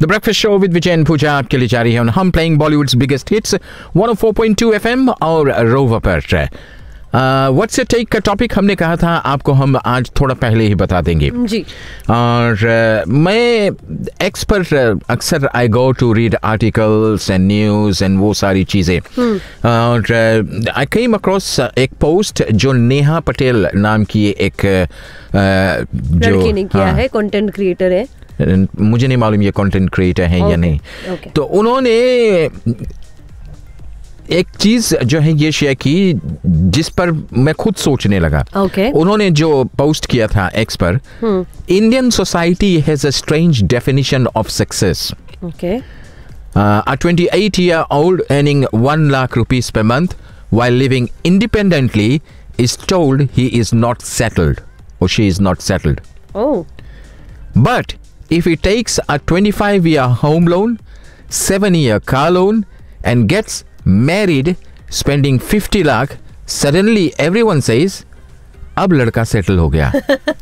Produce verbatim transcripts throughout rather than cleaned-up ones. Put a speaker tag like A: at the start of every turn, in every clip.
A: The breakfast show with Vijay and पूजा आपके लिए जारी है। हम playing Bollywoods biggest hits one O four point two FM और रोवर पर। व्हाट्स योर टेक का टॉपिक हमने कहा था आपको, हम आज थोड़ा पहले ही बता देंगे
B: जी।
A: और uh, मैं एक्स पर uh, अक्सर आई go to read articles and news and वो सारी चीज़ें, और आई केम अक्रॉस एक पोस्ट जो नेहा पटेल नाम की एक uh, जो
B: लड़की ने किया है, कंटेंट क्रिएटर है,
A: मुझे नहीं मालूम ये कंटेंट क्रिएटर है
B: okay,
A: या नहीं
B: okay.
A: तो उन्होंने एक चीज जो है ये शेयर की जिस पर मैं खुद सोचने लगा।
B: okay.
A: उन्होंने जो पोस्ट किया था एक्स पर, Indian society has a strange definition of success. A twenty-eight-year-old earning one lakh rupees per month while living independently is told he is not settled or she is not settled.
B: Oh.
A: But if he takes a twenty-five-year home loan, seven-year car loan and gets married spending fifty lakh, suddenly everyone says अब लड़का settle हो गया।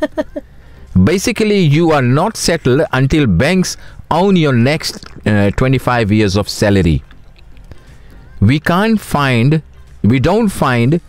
A: Basically you are not settled until banks own your next uh, twenty-five years of salary. We can't find we don't find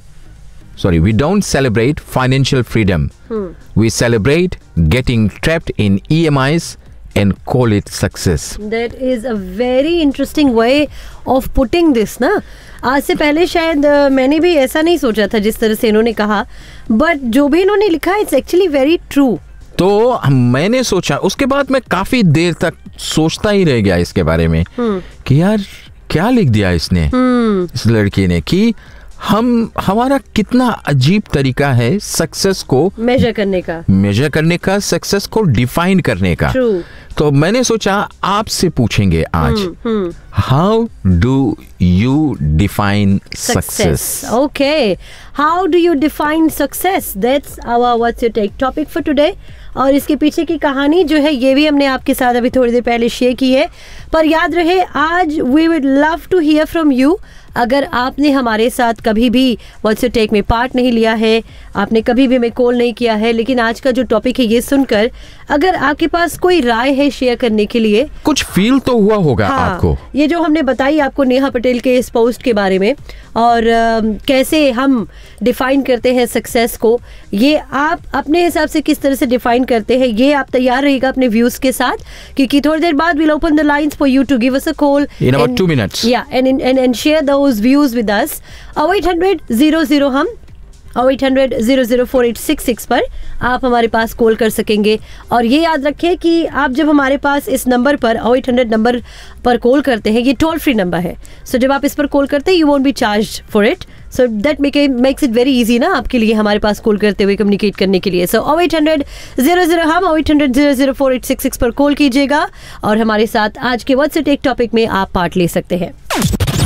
A: sorry we don't celebrate financial freedom. hmm. We celebrate getting trapped in E M Is and call it success.
B: That is a very interesting way of putting this ना। आज से पहले शायद uh, मैंने भी ऐसा नहीं सोचा था जिस तरह से इन्होंने कहा, बट जो भी इन्होंने लिखा है इट्स एक्चुअली वेरी ट्रू।
A: तो मैंने सोचा, उसके बाद मैं काफी देर तक सोचता ही रह गया इसके बारे में hmm. कि यार क्या लिख दिया इसने hmm. इस लड़की ने, कि हम हमारा कितना अजीब तरीका है सक्सेस को
B: मेजर करने का
A: मेजर करने का सक्सेस को डिफाइन करने का।
B: True.
A: तो मैंने सोचा आपसे पूछेंगे आज, how do you define success?
B: Okay, how do you define success? That's our what's your take topic for today. और इसके पीछे की कहानी जो है ये भी हमने आपके साथ अभी थोड़ी देर पहले शेयर की है, पर याद रहे आज we would love to here from you. अगर आपने हमारे साथ कभी भी व्हाट्स योर टेक में पार्ट नहीं लिया है, आपने कभी भी हमें कॉल नहीं किया है, लेकिन आज का जो टॉपिक है ये सुनकर अगर आपके पास कोई राय है शेयर करने के लिए,
A: कुछ फील तो हुआ होगा हाँ, आपको
B: ये जो हमने बताई आपको नेहा पटेल के इस पोस्ट के बारे में, और आ, कैसे हम डिफाइन करते हैं सक्सेस को, ये आप अपने हिसाब से किस तरह से डिफाइन करते हैं, ये आप तैयार रहिएगा अपने व्यूज के साथ, क्योंकि थोड़ी देर बाद will open the lines for you to give us a call
A: in about two minutes.
B: या and and and share those views with us. Eight hundred zero zero हम eight hundred zero zero four eight six six पर आप हमारे पास call कर सकेंगे। और ये याद रखें कि आप जब हमारे पास इस नंबर पर एट हंड्रेड नंबर पर कॉल करते हैं, ये टोल फ्री नंबर है, सो so, जब आप इस पर कॉल करते हैं you won't be charge for it, so that makes it very easy ना आपके लिए हमारे पास कॉल करते हुए कम्युनिकेट करने के लिए। सो एट हंड्रेड ज़ीरो ज़ीरो हम eight hundred zero zero four eight six six पर कॉल कीजिएगा और हमारे साथ आज के व्हाट्स इट टेक टॉपिक में आप पार्ट ले सकते हैं।